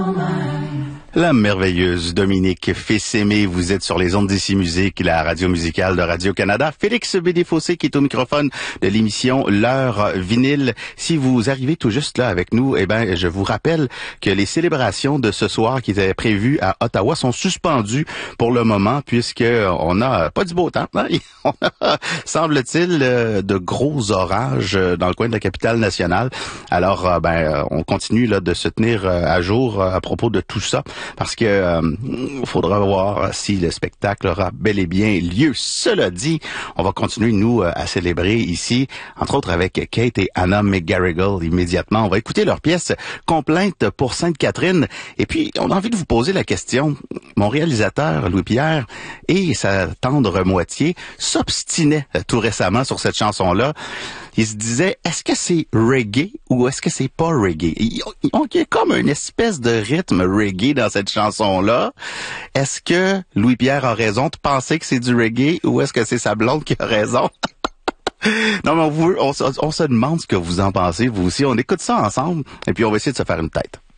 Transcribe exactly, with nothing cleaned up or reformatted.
La merveilleuse Dominique Fils-Aimé, vous êtes sur les ondes d'Ici Musique, la radio musicale de Radio-Canada. Félix Bédéfossé qui est au microphone de l'émission L'heure vinyle. Si vous arrivez tout juste là avec nous, eh ben, je vous rappelle que les célébrations de ce soir qui étaient prévues à Ottawa sont suspendues pour le moment puisque on n'a pas du beau temps. Hein? On a, semble-t-il, de gros orages dans le coin de la capitale nationale. Alors, ben, on continue là de se tenir à jour à propos de tout ça. Parce que euh, faudra voir si le spectacle aura bel et bien lieu. Cela dit, on va continuer, nous, à célébrer ici, entre autres avec Kate et Anna McGarrigle immédiatement. On va écouter leur pièce Complainte pour Sainte-Catherine. Et puis, on a envie de vous poser la question. Mon réalisateur, Louis-Pierre, et sa tendre moitié s'obstinaient tout récemment sur cette chanson-là. Il se disait, est-ce que c'est reggae ou est-ce que c'est pas reggae? Il y a comme une espèce de rythme reggae dans cette chanson-là. Est-ce que Louis-Pierre a raison de penser que c'est du reggae ou est-ce que c'est sa blonde qui a raison? Non, mais on, vous, on, on se demande ce que vous en pensez, vous aussi. On écoute ça ensemble et puis on va essayer de se faire une tête.